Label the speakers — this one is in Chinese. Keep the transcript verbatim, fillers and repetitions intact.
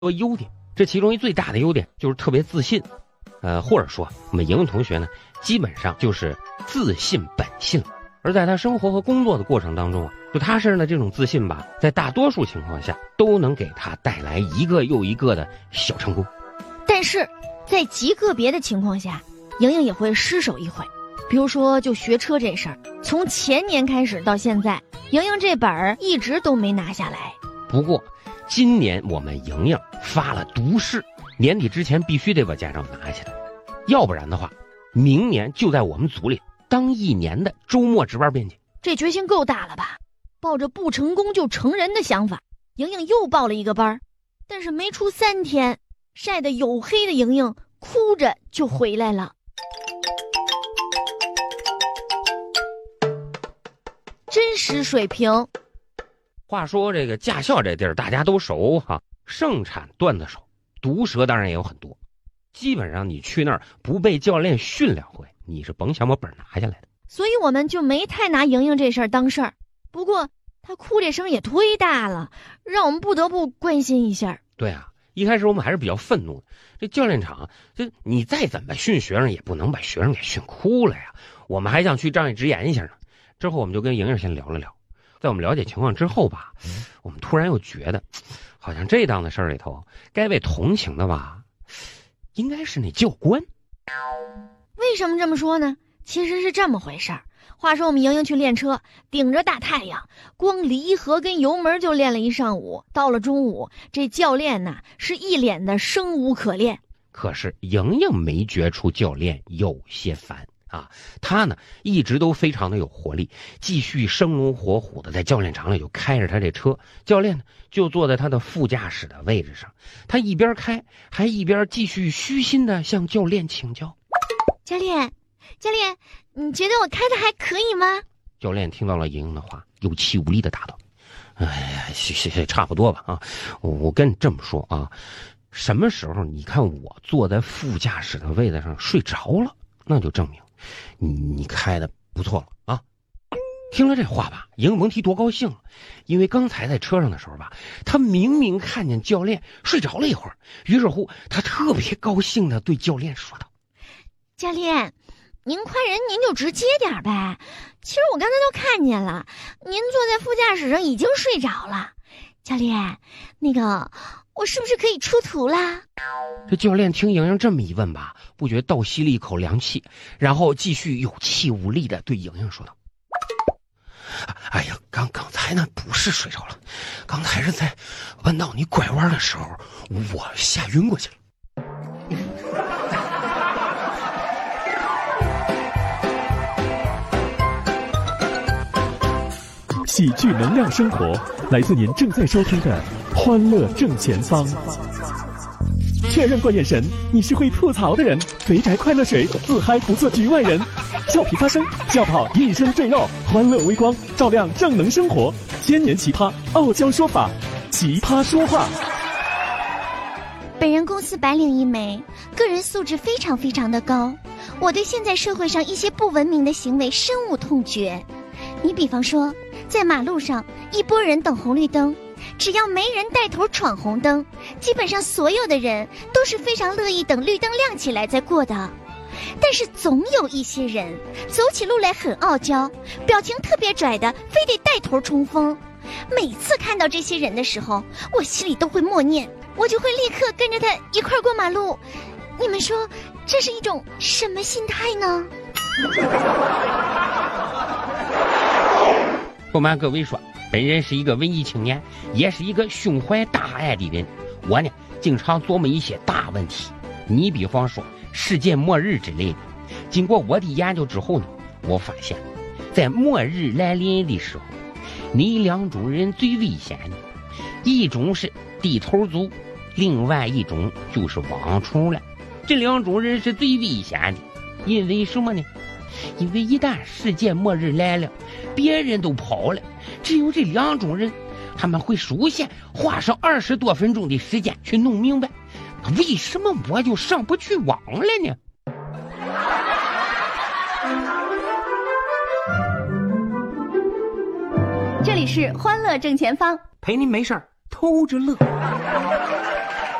Speaker 1: 多优点，这其中一最大的优点就是特别自信，呃，或者说我们莹莹同学呢，基本上就是自信本性。而在他生活和工作的过程当中啊，就他身上的这种自信吧，在大多数情况下都能给他带来一个又一个的小成功。
Speaker 2: 但是在极个别的情况下，莹莹也会失手一回。比如说就学车这事儿，从前年开始到现在，莹莹这本儿一直都没拿下来。
Speaker 1: 不过今年我们莹莹发了毒誓，年底之前必须得把驾照拿下来，要不然的话明年就在我们组里当一年的周末值班编辑。
Speaker 2: 这决心够大了吧？抱着不成功就成人的想法，莹莹又报了一个班，但是没出三天，晒得黝黑的莹莹哭着就回来了。真实水平。
Speaker 1: 话说这个驾校这地儿大家都熟哈，盛产段子手，毒舌当然也有很多。基本上你去那儿不被教练训两回，你是甭想把本拿下来的。
Speaker 2: 所以我们就没太拿莹莹这事儿当事儿。不过她哭这声也忒大了，让我们不得不关心一下。
Speaker 1: 对啊，一开始我们还是比较愤怒的。这教练场，这你再怎么训学生，也不能把学生给训哭了呀。我们还想去仗义直言一下呢。之后我们就跟莹莹先聊了聊，在我们了解情况之后吧，我们突然又觉得，好像这档子事儿里头，该被同情的吧，应该是那教官。
Speaker 2: 为什么这么说呢？其实是这么回事儿。话说我们莹莹去练车，顶着大太阳，光离合跟油门就练了一上午。到了中午，这教练呐是一脸的生无可恋。
Speaker 1: 可是莹莹没觉出教练有些烦啊，他呢一直都非常的有活力，继续生龙活虎的在教练场里就开着他这车，教练呢就坐在他的副驾驶的位置上，他一边开还一边继续虚心的向教练请教。
Speaker 2: 教练，教练，你觉得我开的还可以吗？
Speaker 1: 教练听到了莹莹的话，有气无力的答道：哎呀，谢谢，差不多吧啊，我跟你这么说啊，什么时候你看我坐在副驾驶的位子上睡着了，那就证明你你开的不错了啊！听了这话吧，莹甭提多高兴了，因为刚才在车上的时候吧，他明明看见教练睡着了一会儿，于是乎他特别高兴的对教练说道：
Speaker 2: 教练，您快人您就直接点呗，其实我刚才都看见了，您坐在副驾驶上已经睡着了。教练，那个我是不是可以出图啦？
Speaker 1: 这教练听莹莹这么一问吧，不觉倒吸了一口凉气，然后继续有气无力的对莹莹说道：哎呀，刚刚才呢不是睡着了，刚才是在弯道你拐弯的时候我吓晕过去了。
Speaker 3: 喜剧能量生活，来自您正在收听的欢乐正前方。确认过眼神，你是会吐槽的人。肥宅快乐水，自嗨不做局外人。俏皮发声，笑跑一身赘肉，欢乐微光，照亮正能生活。千年奇葩，傲娇说法，奇葩说话。
Speaker 4: 本人公司白领一枚，个人素质非常非常的高。我对现在社会上一些不文明的行为深恶痛绝。你比方说，在马路上一拨人等红绿灯，只要没人带头闯红灯，基本上所有的人都是非常乐意等绿灯亮起来再过的。但是总有一些人走起路来很傲娇，表情特别拽的，非得带头冲锋。每次看到这些人的时候，我心里都会默念，我就会立刻跟着他一块过马路。你们说这是一种什么心态呢？
Speaker 1: 不瞒各位说，本人是一个文艺青年，也是一个胸怀大爱的人。我呢经常琢磨一些大问题，你比方说世界末日之类的。经过我的研究之后呢，我发现在末日来临的时候，哪两种人最危险呢？一种是地头族，另外一种就是网虫了。这两种人是最危险的，因为什么呢？因为一旦世界末日来了，别人都跑了，只有这两种人，他们会首先花上二十多分钟的时间去弄明白，为什么我就上不去网了呢？
Speaker 2: 这里是欢乐正前方，
Speaker 1: 陪您没事儿偷着乐。